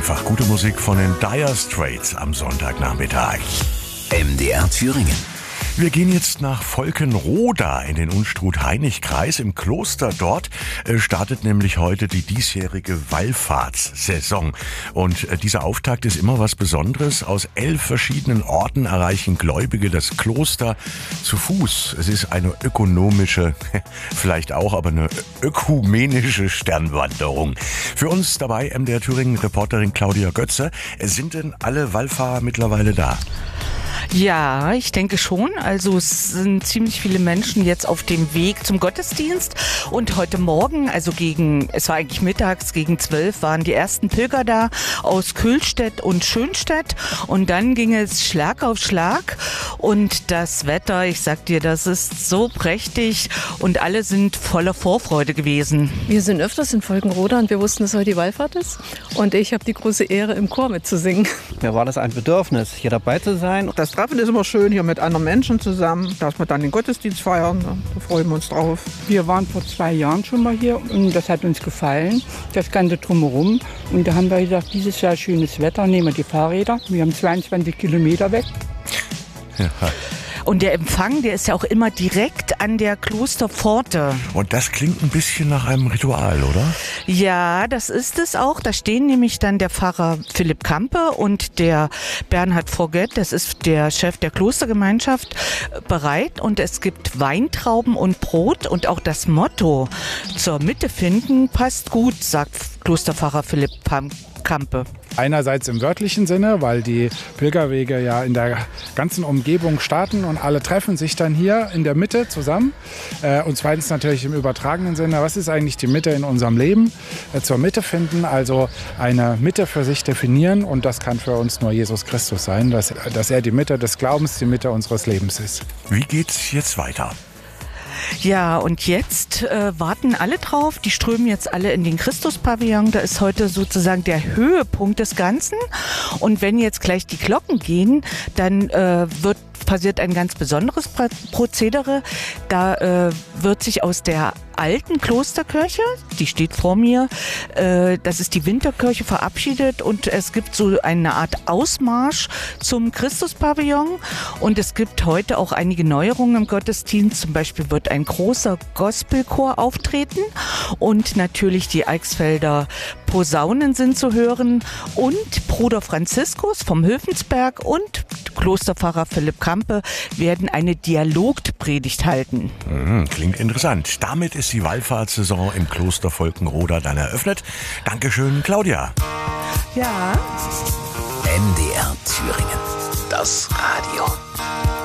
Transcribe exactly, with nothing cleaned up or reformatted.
Einfach gute Musik von den Dire Straits am Sonntagnachmittag. M D R Thüringen. Wir gehen jetzt nach Volkenroda in den Unstrut-Hainich-Kreis. Im Kloster dort äh, startet nämlich heute die diesjährige Wallfahrtssaison. Und äh, dieser Auftakt ist immer was Besonderes. Aus elf verschiedenen Orten erreichen Gläubige das Kloster zu Fuß. Es ist eine ökonomische, vielleicht auch, aber eine ökumenische Sternwanderung. Für uns dabei M D R Thüringen-Reporterin Claudia Götze. Sind denn alle Wallfahrer mittlerweile da? Ja, ich denke schon. Also es sind ziemlich viele Menschen jetzt auf dem Weg zum Gottesdienst. Und heute Morgen, also gegen, es war eigentlich mittags, gegen zwölf, waren die ersten Pilger da aus Kühlstedt und Schönstedt. Und dann ging es Schlag auf Schlag. Und das Wetter, ich sag dir, das ist so prächtig. Und alle sind voller Vorfreude gewesen. Wir sind öfters in Volkenroda und wir wussten, dass heute die Wallfahrt ist. Und ich habe die große Ehre, im Chor mitzusingen. Mir war das ein Bedürfnis, hier dabei zu sein. Das Treffen ist immer schön, hier mit anderen Menschen zusammen, dass wir dann den Gottesdienst feiern. Da freuen wir uns drauf. Wir waren vor zwei Jahren schon mal hier und das hat uns gefallen, das Ganze drumherum. Und da haben wir gesagt, dieses Jahr schönes Wetter, nehmen wir die Fahrräder. Wir haben zweiundzwanzig Kilometer weg. Ja. Und der Empfang, der ist ja auch immer direkt an der Klosterpforte. Und das klingt ein bisschen nach einem Ritual, oder? Ja, das ist es auch. Da stehen nämlich dann der Pfarrer Philipp Kampe und der Bernhard Forget, das ist der Chef der Klostergemeinschaft, bereit. Und es gibt Weintrauben und Brot. Und auch das Motto zur Mitte finden passt gut, sagt Klosterpfarrer Philipp Kampe. Einerseits im wörtlichen Sinne, weil die Pilgerwege ja in der ganzen Umgebung starten und alle treffen sich dann hier in der Mitte zusammen. Und zweitens natürlich im übertragenen Sinne, was ist eigentlich die Mitte in unserem Leben? Zur Mitte finden, also eine Mitte für sich definieren, und das kann für uns nur Jesus Christus sein, dass, dass er die Mitte des Glaubens, die Mitte unseres Lebens ist. Wie geht's jetzt weiter? Ja, und jetzt äh, warten alle drauf. Die strömen jetzt alle in den Christuspavillon. Da ist heute sozusagen der Höhepunkt des Ganzen. Und wenn jetzt gleich die Glocken gehen, dann äh, wird passiert ein ganz besonderes Prozedere. Da äh, wird sich aus der alten Klosterkirche, die steht vor mir, äh, das ist die Winterkirche, verabschiedet, und es gibt so eine Art Ausmarsch zum Christuspavillon, und es gibt heute auch einige Neuerungen im Gottesdienst. Zum Beispiel wird ein großer Gospelchor auftreten und natürlich die Eichsfelder Posaunen sind zu hören und Bruder Franziskus vom Höfensberg und Klosterpfarrer Philipp Kampe werden eine Dialogpredigt halten. Mhm, klingt interessant. Damit ist die Wallfahrtssaison im Kloster Volkenroda dann eröffnet. Dankeschön, Claudia. Ja. M D R Thüringen. Das Radio.